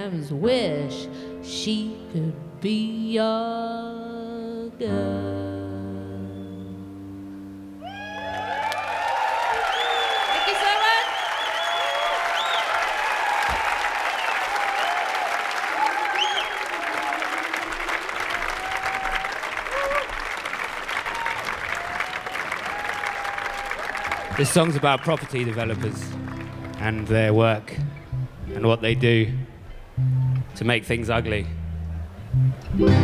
sometimes wish she could be your girl. Thank you so much. This song's about property developers and their work and what they do to make things ugly.